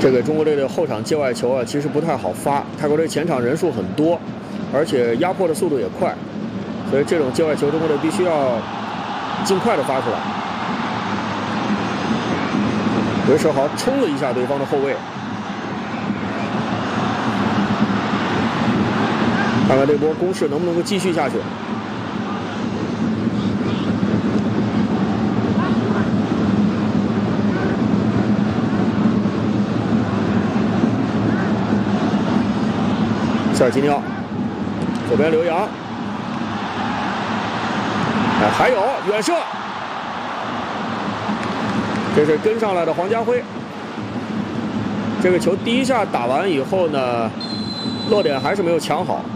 这个中国队的后场界外球啊，其实不太好发。泰国队前场人数很多，而且压迫的速度也快，所以这种界外球中国队必须要尽快的发出来。韦世豪冲了一下对方的后卫，看看这波攻势能不能够继续下去。塞尔吉尼奥，左边刘洋，哎，还有远射，这是跟上来的黄家辉。这个球第一下打完以后呢，落点还是没有抢好。